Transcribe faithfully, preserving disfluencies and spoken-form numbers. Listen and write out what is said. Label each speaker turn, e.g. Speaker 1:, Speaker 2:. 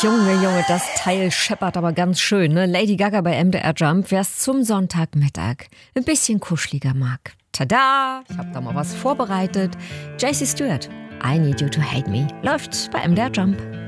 Speaker 1: Junge, Junge, das Teil scheppert aber ganz schön, ne? Lady Gaga bei M D R Jump, wer's zum Sonntagmittag ein bisschen kuscheliger mag. Tada! Ich hab da mal was vorbereitet. J C Stewart, I Need You to Hate Me, läuft bei M D R Jump.